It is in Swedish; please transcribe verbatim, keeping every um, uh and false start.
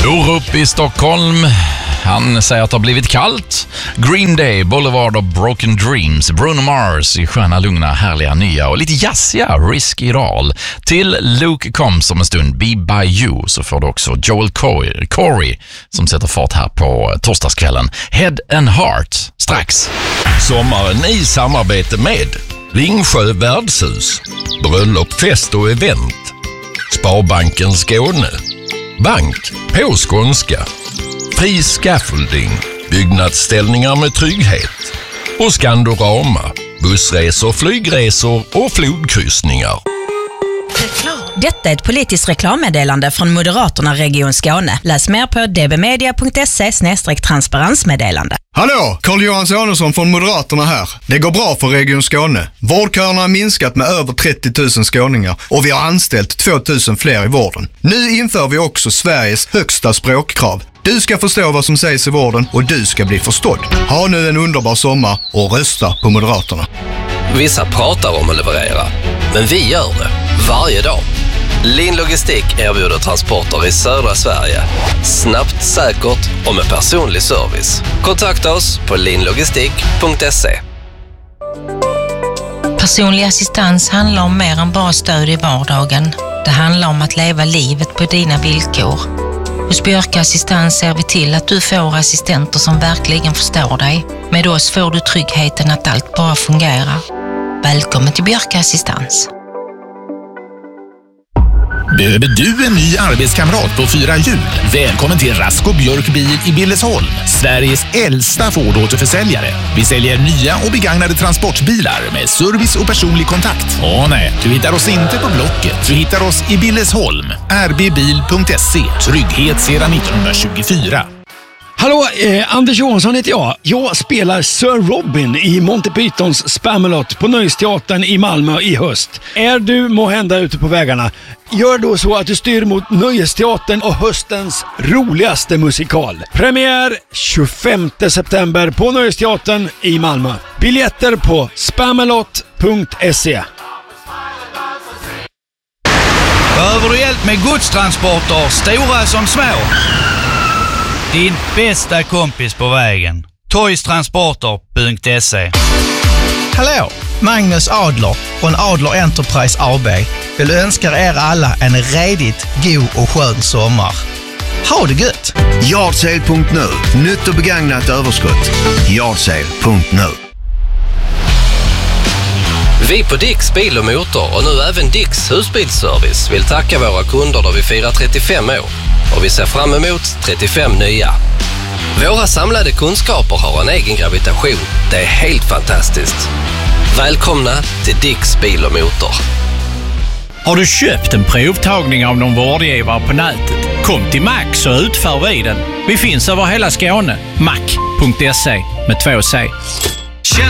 Orup i Stockholm. Han säger att det har blivit kallt. Green Day, Boulevard of Broken Dreams. Bruno Mars i sköna, lugna, härliga, nya och lite jazziga Risky Doll. Till Luke Combs om en stund, Be By You, så får du också Joel Corey, Corey som sätter fart här på torsdagskvällen. Head and Heart, strax. Sommaren i samarbete med Ringsjö värdshus, bröllop, fest och event, Sparbanken Skåne, Bank på skånska, Fri Scaffolding, byggnadsställningar med trygghet och Skandorama, bussresor, flygresor och flodkryssningar. Detta är ett politiskt reklammeddelande från Moderaterna Region Skåne. Läs mer på dbmedia punkt se slash transparensmeddelande. Hallå, Carl-Johan Sonesson från Moderaterna här. Det går bra för Region Skåne. Vårdköerna har minskat med över trettio tusen skåningar och vi har anställt två tusen fler i vården. Nu inför vi också Sveriges högsta språkkrav. Du ska förstå vad som sägs i vården och du ska bli förstådd. Ha nu en underbar sommar och rösta på Moderaterna. Vissa pratar om att leverera, men vi gör det varje dag. Lin Logistik erbjuder transporter i södra Sverige. Snabbt, säkert och med personlig service. Kontakta oss på linlogistik punkt se. Personlig assistans handlar om mer än bara stöd i vardagen. Det handlar om att leva livet på dina villkor. Hos Björka Assistans ser vi till att du får assistenter som verkligen förstår dig. Med oss får du tryggheten att allt bara fungerar. Välkommen till Björka Assistans. Behöver du en ny arbetskamrat på fyra hjul? Välkommen till Rasko Björk Bil i Billesholm, Sveriges äldsta Ford-återförsäljare. Vi säljer nya och begagnade transportbilar med service och personlig kontakt. Åh nej, du hittar oss inte på Blocket. Du hittar oss i Billesholm. r b bil punkt se. Trygghet sedan nittonhundratjugofyra. Hallå, eh, Anders Johansson heter jag. Jag spelar Sir Robin i Monty Pythons Spamalot på Nöjesteatern i Malmö i höst. Är du måhända ute på vägarna? Gör då så att du styr mot Nöjesteatern och höstens roligaste musikal. Premiär tjugofemte september på Nöjesteatern i Malmö. Biljetter på spamalot punkt se. Behöver du hjälp med godstransporter, stora som små? Din bästa kompis på vägen. toystransporter punkt se. Hallå, Magnus Adler från Adler Enterprise A B vill önska er alla en redigt god och skön sommar. Ha det gött! Yardsale punkt nu. Nytt och begagnat överskott. Yardsale punkt nu. Vi på Dicks Bil och Motor och nu även Dicks Husbilsservice vill tacka våra kunder då vi firar trettiofem år. Och vi ser fram emot trettiofem nya. Våra samlade kunskaper har en egen gravitation. Det är helt fantastiskt. Välkomna till Dicks Bil och Motor. Har du köpt en provtagning av någon vårdgivare på nätet? Kom till Max så utför vi den. Vi finns över hela Skåne. mac punkt se med två C.